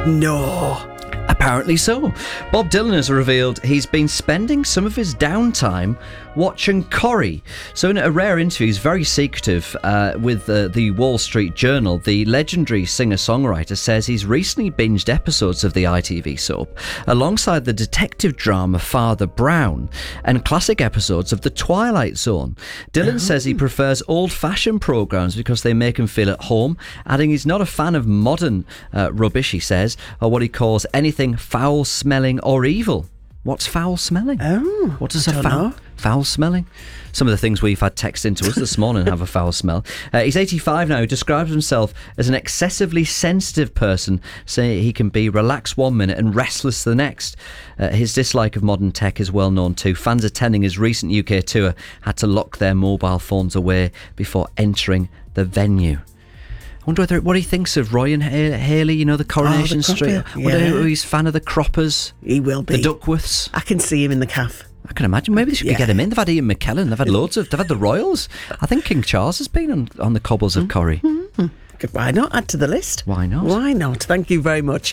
No. Apparently so. Bob Dylan has revealed he's been spending some of his downtime watching Corrie. So in a rare interview, he's very secretive with the Wall Street Journal. The legendary singer-songwriter says he's recently binged episodes of the ITV soap alongside the detective drama Father Brown and classic episodes of The Twilight Zone. Dylan says he prefers old-fashioned programmes because they make him feel at home, adding he's not a fan of modern rubbish, he says, or what he calls anything foul-smelling or evil. What's foul-smelling? Oh, what does foul-smelling? Some of the things we've had text into us this morning have a foul smell. He's 85 now. He describes himself as an excessively sensitive person, saying he can be relaxed one minute and restless the next. His dislike of modern tech is well known too. Fans attending his recent UK tour had to lock their mobile phones away before entering the venue. I wonder what he thinks of Roy and Hayley, you know, the Coronation Street. Yeah. I wonder he's a fan of the Croppers. He will be. The Duckworths. I can see him in the calf. I can imagine. Maybe they should get him in. They've had Ian McKellen. They've had they've had the Royals. I think King Charles has been on the cobbles of Corrie. Mm-hmm. Why not add to the list? Why not? Why not? Thank you very much.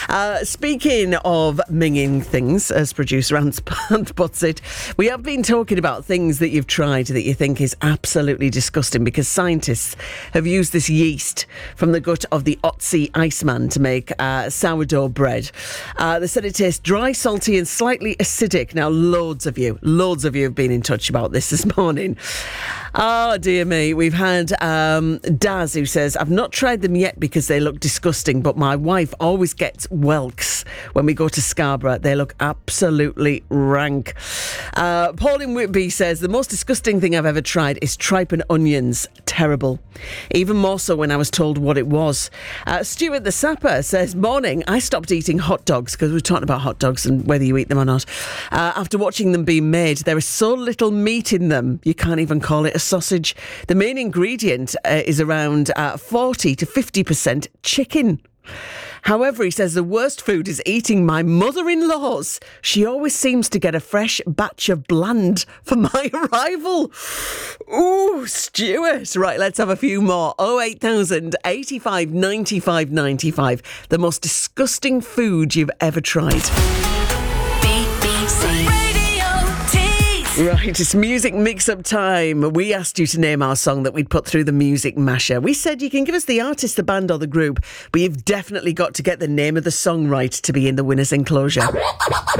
Speaking of minging things, as producer Ant puts it, we have been talking about things that you've tried that you think is absolutely disgusting because scientists have used this yeast from the gut of the Otzi Iceman to make sourdough bread. They said it tastes dry, salty and slightly acidic. Now, loads of you have been in touch about this morning. Oh, dear me. We've had Daz who says, I've not tried them yet because they look disgusting, but my wife always gets whelks when we go to Scarborough. They look absolutely rank. Pauline Whitby says, the most disgusting thing I've ever tried is tripe and onions. Terrible. Even more so when I was told what it was. Stuart the Sapper says, morning, I stopped eating hot dogs because we're talking about hot dogs and whether you eat them or not. After watching them being made, there is so little meat in them, you can't even call it a sausage. The main ingredient is around 40 to 50% chicken. However, he says the worst food is eating my mother-in-law's. She always seems to get a fresh batch of bland for my arrival. Ooh, Stuart. Right, let's have a few more. 08000 85 95 95. The most disgusting food you've ever tried. BBC Right, it's music mix-up time. We asked you to name our song that we'd put through the Music Masher. We said you can give us the artist, the band or the group, but you've definitely got to get the name of the song right to be in the winner's enclosure.